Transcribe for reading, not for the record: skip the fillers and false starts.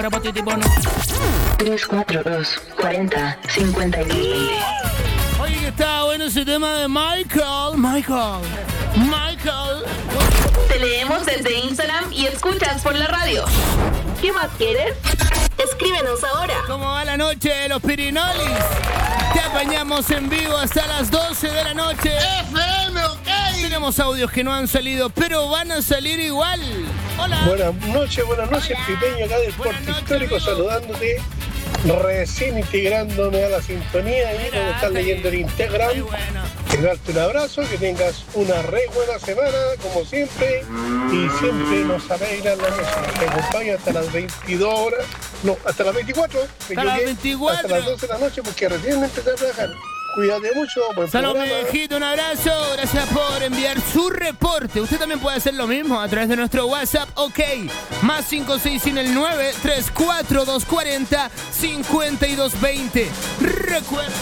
342-40-5220. Oye, que está bueno ese tema de Michael. Te leemos desde Instagram y escuchas por la radio. ¿Qué más quieres? Escríbenos ahora. ¿Cómo va la noche de los Pirinolis? Te apañamos en vivo hasta las 12 de la noche. FM, ok. Tenemos audios que no han salido, pero van a salir igual. Hola. Buenas noches, Pipeño, acá del Buenas Puerto noches, Histórico, amigo. saludándote, recién integrándome a la sintonía y como estás leyendo el Instagram, Muy bueno. darte un abrazo, que tengas una re buena semana, como siempre, y siempre nos alegra la música. Te acompaño hasta las 22 horas, no, hasta las 24, Hasta las 24. hasta las 12 de la noche, porque recién empecé a trabajar. Cuídate mucho, buen Salud, programa. viejito, un abrazo. Gracias por enviar su reporte. Usted también puede hacer lo mismo a través de nuestro WhatsApp, ok. Más 569-34-240-5220. Recuerda.